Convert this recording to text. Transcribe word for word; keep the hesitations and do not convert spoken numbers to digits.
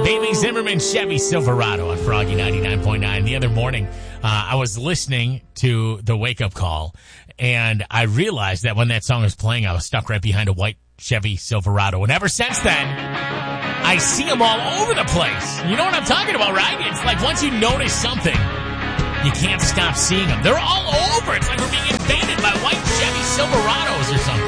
Bailey Zimmerman, Chevy Silverado on Froggy ninety-nine point nine. The other morning, uh, I was listening to the wake-up call, and I realized that when that song was playing, I was stuck right behind a white Chevy Silverado. And ever since then, I see them all over the place. You know what I'm talking about, right? It's like once you notice something, you can't stop seeing them. They're all over. It's like we're being invaded by white Chevy Silverados or something.